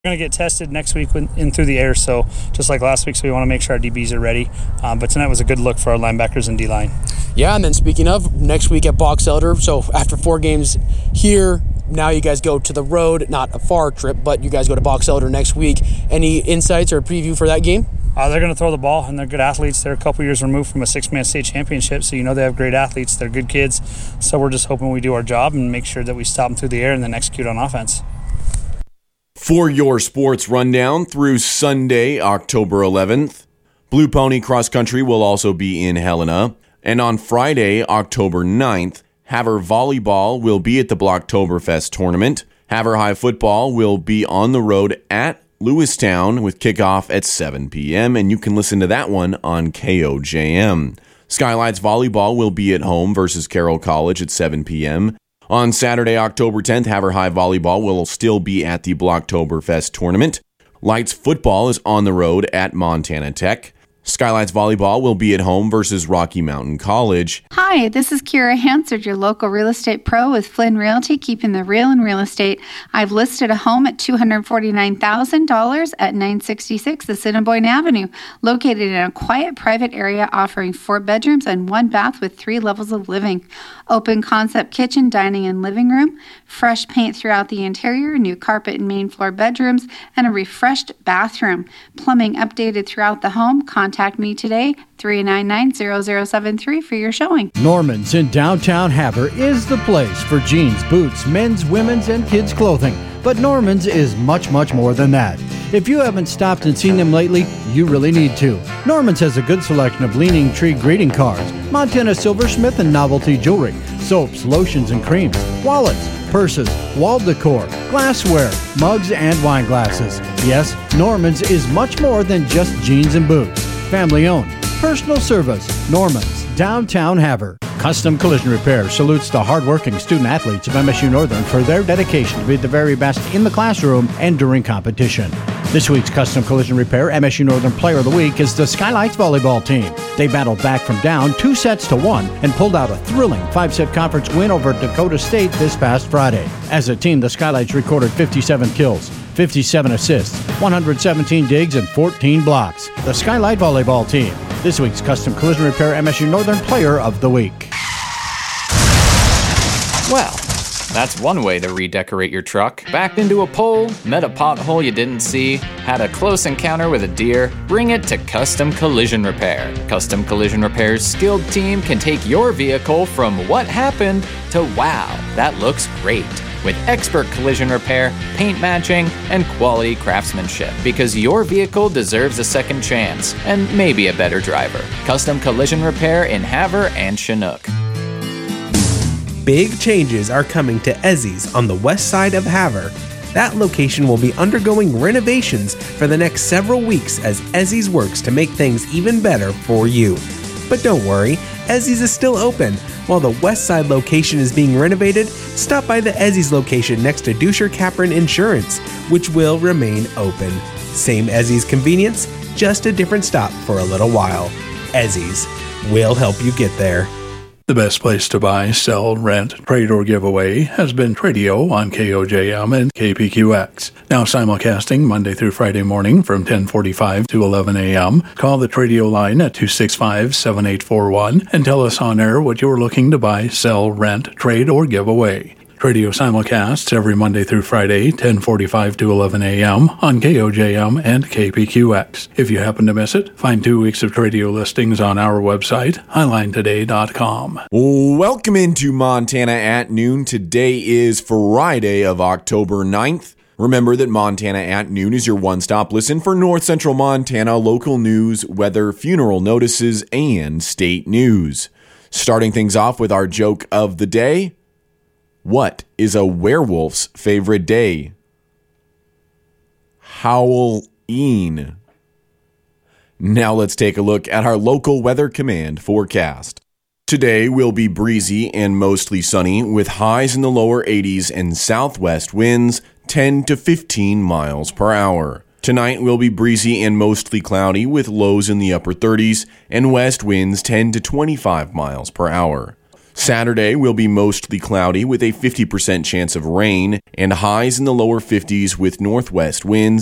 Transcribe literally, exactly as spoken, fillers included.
We're going to get tested next week when, in through the air, so just like last week, so we want to make sure our D Bs are ready. Um, but tonight was a good look for our linebackers and D-line. Yeah, and then speaking of, next week at Box Elder, so after four games here, now you guys go to the road, not a far trip, but you guys go to Box Elder next week. Any insights or a preview for that game? Uh, they're going to throw the ball, and they're good athletes. They're a couple years removed from a six-man state championship, so you know they have great athletes. They're good kids, so we're just hoping we do our job and make sure that we stop them through the air and then execute on offense. For your sports rundown through Sunday, October eleventh, Blue Pony Cross Country will also be in Helena. And on Friday, October ninth, Havre Volleyball will be at the Blocktoberfest tournament. Havre High Football will be on the road at Lewistown with kickoff at seven p.m. And you can listen to that one on K O J M. Skylights Volleyball will be at home versus Carroll College at seven p.m. On Saturday, October tenth, Havre High Volleyball will still be at the Blocktoberfest tournament. Lights Football is on the road at Montana Tech. Skylights Volleyball will be at home versus Rocky Mountain College. Hi, this is Kira Hansard, your local real estate pro with Flynn Realty, keeping the real in real estate. I've listed a home at two hundred forty-nine thousand dollars at nine sixty-six Assiniboine Avenue, located in a quiet private area offering four bedrooms and one bath with three levels of living. Open concept kitchen, dining, and living room, fresh paint throughout the interior, new carpet in main floor bedrooms, and a refreshed bathroom. Plumbing updated throughout the home. Contact me today, three nine nine, zero zero seven three for your showing. Norman's in downtown Havre is the place for jeans, boots, men's, women's, and kids' clothing. But Norman's is much, much more than that. If you haven't stopped and seen them lately, you really need to. Norman's has a good selection of Leaning Tree greeting cards, Montana Silversmith and novelty jewelry, soaps, lotions, and creams, wallets, purses, wall decor, glassware, mugs, and wine glasses. Yes, Norman's is much more than just jeans and boots. Family owned. Personal service. Norman's, downtown Havre. Custom Collision Repair salutes the hardworking student-athletes of M S U Northern for their dedication to be the very best in the classroom and during competition. This week's Custom Collision Repair M S U Northern Player of the Week is the Skylights Volleyball team. They battled back from down two sets to one and pulled out a thrilling five-set conference win over Dakota State this past Friday. As a team, the Skylights recorded fifty-seven kills, fifty-seven assists, one hundred seventeen digs, and fourteen blocks. The Skylight Volleyball team. This week's Custom Collision Repair M S U Northern Player of the Week. Well, that's one way to redecorate your truck. Backed into a pole, met a pothole you didn't see, had a close encounter with a deer, bring it to Custom Collision Repair. Custom Collision Repair's skilled team can take your vehicle from what happened to wow, that looks great. With expert collision repair, paint matching, and quality craftsmanship. Because your vehicle deserves a second chance, and maybe a better driver. Custom Collision Repair in Havre and Chinook. Big changes are coming to Ezzy's on the west side of Havre. That location will be undergoing renovations for the next several weeks as Ezzy's works to make things even better for you. But don't worry, Ezzy's is still open. While the west side location is being renovated, stop by the Ezzy's location next to Duscher Capron Insurance, which will remain open. Same Ezzy's convenience, just a different stop for a little while. Ezzy's, we'll help you get there. The best place to buy, sell, rent, trade, or give away has been Tradio on K O J M and K P Q X. Now simulcasting Monday through Friday morning from ten forty-five to eleven a.m. Call the Tradio line at two six five, seven eight four one and tell us on air what you're looking to buy, sell, rent, trade, or give away. Radio simulcasts every Monday through Friday, ten forty-five to eleven a.m. on K O J M and K P Q X. If you happen to miss it, find two weeks of Tradio listings on our website, highline today dot com. Welcome into Montana at Noon. Today is Friday of October ninth. Remember that Montana at Noon is your one-stop listen for North Central Montana local news, weather, funeral notices, and state news. Starting things off with our joke of the day. What is a werewolf's favorite day? Halloween. Now let's take a look at our local weather command forecast. Today will be breezy and mostly sunny with highs in the lower eighties and southwest winds ten to fifteen miles per hour. Tonight will be breezy and mostly cloudy with lows in the upper thirties and west winds ten to twenty-five miles per hour. Saturday will be mostly cloudy with a fifty percent chance of rain and highs in the lower fifties with northwest winds.